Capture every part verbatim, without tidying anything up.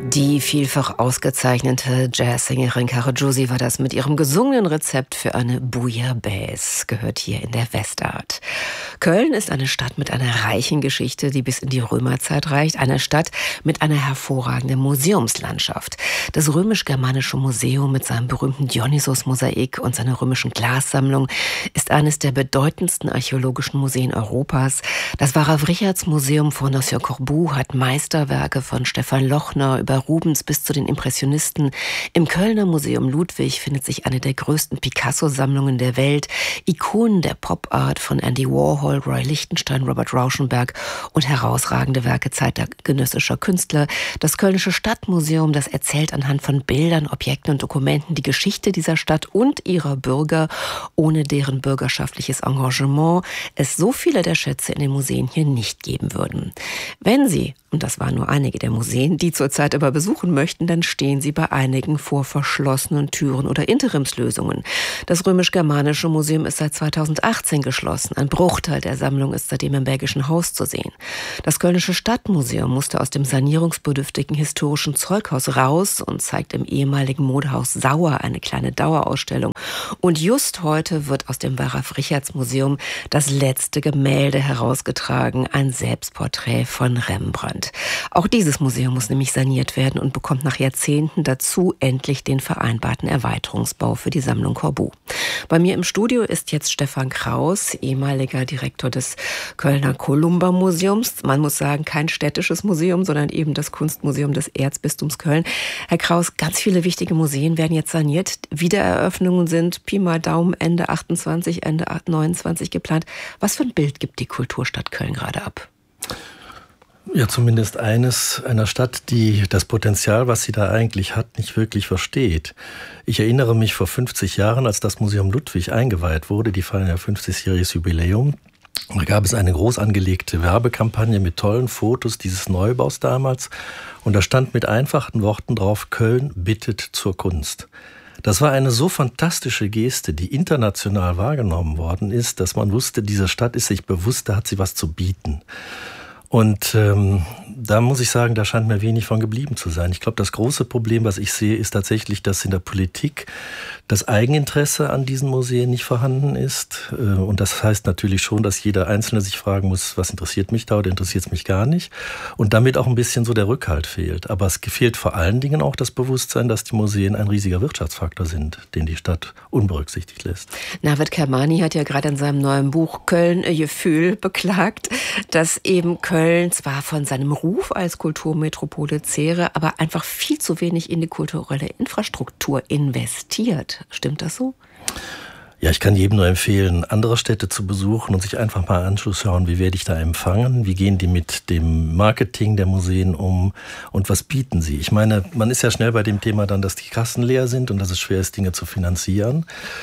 Die vielfach ausgezeichnete Jazzsängerin Cara Josie war das mit ihrem gesungenen Rezept für eine Bouillabaisse, gehört hier in der Westart. Köln ist eine Stadt mit einer reichen Geschichte, die bis in die Römerzeit reicht. Eine Stadt mit einer hervorragenden Museumslandschaft. Das römisch-germanische Museum mit seinem berühmten Dionysos-Mosaik und seiner römischen Glassammlung ist eines der bedeutendsten archäologischen Museen Europas. Das Wawra-Richartz-Museum Fondation Corbu hat Meisterwerke von Stefan Lochner über Rubens bis zu den Impressionisten. Im Kölner Museum Ludwig findet sich eine der größten Picasso-Sammlungen der Welt. Ikonen der Pop-Art von Andy Warhol, Roy Lichtenstein, Robert Rauschenberg und herausragende Werke zeitgenössischer Künstler. Das Kölnische Stadtmuseum, das erzählt anhand von Bildern, Objekten und Dokumenten die Geschichte dieser Stadt und ihrer Bürger, ohne deren bürgerschaftliches Engagement es so viele der Schätze in den Museen hier nicht geben würden. Wenn Sie, und das waren nur einige der Museen, die zurzeit aber besuchen möchten, dann stehen Sie bei einigen vor verschlossenen Türen oder Interimslösungen. Das Römisch-Germanische Museum ist seit zweitausendachtzehn geschlossen. Ein Bruchteil der Sammlung ist seitdem im Bergischen Haus zu sehen. Das Kölnische Stadtmuseum musste aus dem sanierungsbedürftigen historischen Zeughaus raus und zeigt im ehemaligen Modehaus Sauer eine kleine Dauerausstellung. Und just heute wird aus dem Wawra-Richartz-Museum das letzte Gemälde herausgetragen, ein Selbstporträt von Rembrandt. Auch dieses Museum muss nämlich saniert werden und bekommt nach Jahrzehnten dazu endlich den vereinbarten Erweiterungsbau für die Sammlung Corbu. Bei mir im Studio ist jetzt Stefan Kraus, ehemaliger Direktor des Kölner Columba-Museums. Man muss sagen, kein städtisches Museum, sondern eben das Kunstmuseum des Erzbistums Köln. Herr Kraus, ganz viele wichtige Museen werden jetzt saniert. Wiedereröffnungen sind Pi mal Daumen Ende achtundzwanzig, Ende neunundzwanzig geplant. Was für ein Bild gibt die Kulturstadt Köln gerade ab? Ja, zumindest eines einer Stadt, die das Potenzial, was sie da eigentlich hat, nicht wirklich versteht. Ich erinnere mich vor fünfzig Jahren, als das Museum Ludwig eingeweiht wurde, die feiern ja fünfzigjähriges Jubiläum. Da gab es eine groß angelegte Werbekampagne mit tollen Fotos dieses Neubaus damals. Und da stand mit einfachen Worten drauf: Köln bittet zur Kunst. Das war eine so fantastische Geste, die international wahrgenommen worden ist, dass man wusste, diese Stadt ist sich bewusst, da hat sie was zu bieten. Und ähm, da muss ich sagen, da scheint mir wenig von geblieben zu sein. Ich glaube, das große Problem, was ich sehe, ist tatsächlich, dass in der Politik das Eigeninteresse an diesen Museen nicht vorhanden ist. Und das heißt natürlich schon, dass jeder Einzelne sich fragen muss, was interessiert mich da oder interessiert es mich gar nicht. Und damit auch ein bisschen so der Rückhalt fehlt. Aber es fehlt vor allen Dingen auch das Bewusstsein, dass die Museen ein riesiger Wirtschaftsfaktor sind, den die Stadt unberücksichtigt lässt. Navid Kermani hat ja gerade in seinem neuen Buch Köln ein Gefühl beklagt, dass eben Köln zwar von seinem Ruf als Kulturmetropole zehre, aber einfach viel zu wenig in die kulturelle Infrastruktur investiert. Stimmt das so? Ja, ich kann jedem nur empfehlen, andere Städte zu besuchen und sich einfach mal anzuschauen, wie werde ich da empfangen, wie gehen die mit dem Marketing der Museen um und was bieten sie. Ich meine, man ist ja schnell bei dem Thema dann, dass die Kassen leer sind und dass es schwer ist, Dinge zu finanzieren.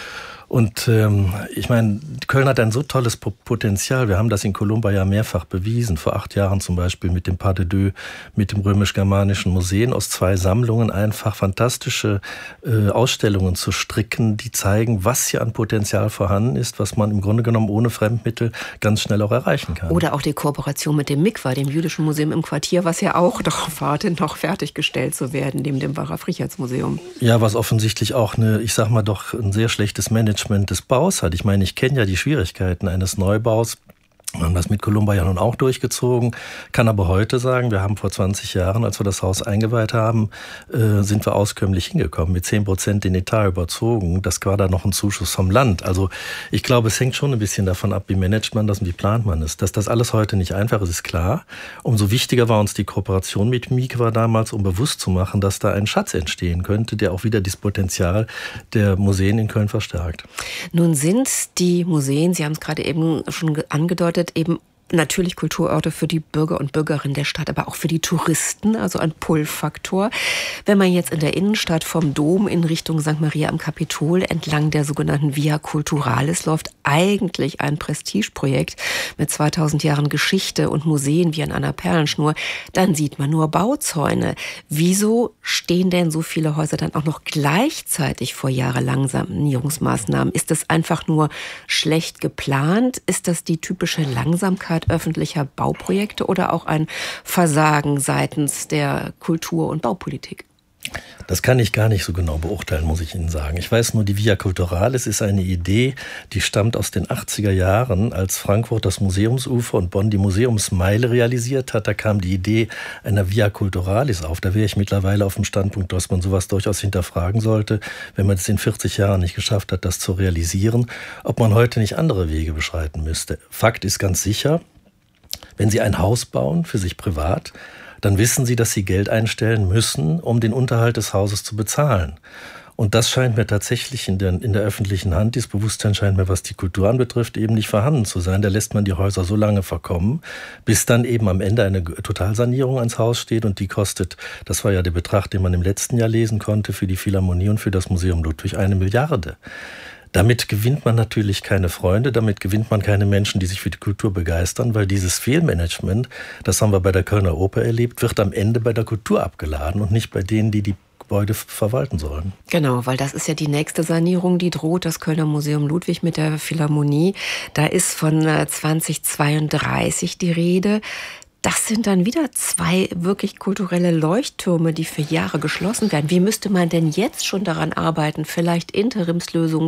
Und ähm, ich meine, Köln hat ein so tolles Potenzial. Wir haben das in Columba ja mehrfach bewiesen. Vor acht Jahren zum Beispiel mit dem Pas de Deux, mit dem Römisch-Germanischen Museum, aus zwei Sammlungen einfach fantastische äh, Ausstellungen zu stricken, die zeigen, was hier an Potenzial vorhanden ist, was man im Grunde genommen ohne Fremdmittel ganz schnell auch erreichen kann. Oder auch die Kooperation mit dem Mikva, dem Jüdischen Museum im Quartier, was ja auch darauf wartet, noch fertiggestellt zu werden, neben dem Wawra-Richartz-Museum. Ja, was offensichtlich auch eine, ich sag mal doch, ein sehr schlechtes Management des Baus hat. Ich meine, ich kenne ja die Schwierigkeiten eines Neubaus. Wir haben das mit Columba ja nun auch durchgezogen, kann aber heute sagen, wir haben vor zwanzig Jahren, als wir das Haus eingeweiht haben, äh, sind wir auskömmlich hingekommen, mit zehn Prozent den Etat überzogen. Das war dann noch ein Zuschuss vom Land. Also ich glaube, es hängt schon ein bisschen davon ab, wie managt man das und wie plant man es. Dass das alles heute nicht einfach ist, ist klar. Umso wichtiger war uns die Kooperation mit Mikva damals, um bewusst zu machen, dass da ein Schatz entstehen könnte, der auch wieder das Potenzial der Museen in Köln verstärkt. Nun sind die Museen, Sie haben es gerade eben schon angedeutet, eben natürlich Kulturorte für die Bürger und Bürgerinnen der Stadt, aber auch für die Touristen, also ein Pull-Faktor. Wenn man jetzt in der Innenstadt vom Dom in Richtung Sankt Maria am Kapitol entlang der sogenannten Via Culturalis läuft, eigentlich ein Prestigeprojekt mit zweitausend Jahren Geschichte und Museen wie an einer Perlenschnur, dann sieht man nur Bauzäune. Wieso stehen denn so viele Häuser dann auch noch gleichzeitig vor jahrelangen Sanierungsmaßnahmen? Ist das einfach nur schlecht geplant? Ist das die typische Langsamkeit Notwendigkeit öffentlicher Bauprojekte oder auch ein Versagen seitens der Kultur- und Baupolitik? Das kann ich gar nicht so genau beurteilen, muss ich Ihnen sagen. Ich weiß nur, die Via Culturalis ist eine Idee, die stammt aus den achtziger Jahren, als Frankfurt das Museumsufer und Bonn die Museumsmeile realisiert hat. Da kam die Idee einer Via Culturalis auf. Da wäre ich mittlerweile auf dem Standpunkt, dass man sowas durchaus hinterfragen sollte, wenn man es in vierzig Jahren nicht geschafft hat, das zu realisieren, ob man heute nicht andere Wege beschreiten müsste. Fakt ist ganz sicher, wenn Sie ein Haus bauen, für sich privat, dann wissen Sie, dass Sie Geld einstellen müssen, um den Unterhalt des Hauses zu bezahlen. Und das scheint mir tatsächlich in der, in der öffentlichen Hand, dieses Bewusstsein scheint mir, was die Kultur anbetrifft, eben nicht vorhanden zu sein. Da lässt man die Häuser so lange verkommen, bis dann eben am Ende eine Totalsanierung ans Haus steht und die kostet, das war ja der Betrag, den man im letzten Jahr lesen konnte, für die Philharmonie und für das Museum Ludwig eine Milliarde. Damit gewinnt man natürlich keine Freunde, damit gewinnt man keine Menschen, die sich für die Kultur begeistern, weil dieses Fehlmanagement, das haben wir bei der Kölner Oper erlebt, wird am Ende bei der Kultur abgeladen und nicht bei denen, die die Gebäude verwalten sollen. Genau, weil das ist ja die nächste Sanierung, die droht, das Kölner Museum Ludwig mit der Philharmonie. Da ist von zweitausendzweiunddreißig die Rede. Das sind dann wieder zwei wirklich kulturelle Leuchttürme, die für Jahre geschlossen werden. Wie müsste man denn jetzt schon daran arbeiten, vielleicht Interimslösungen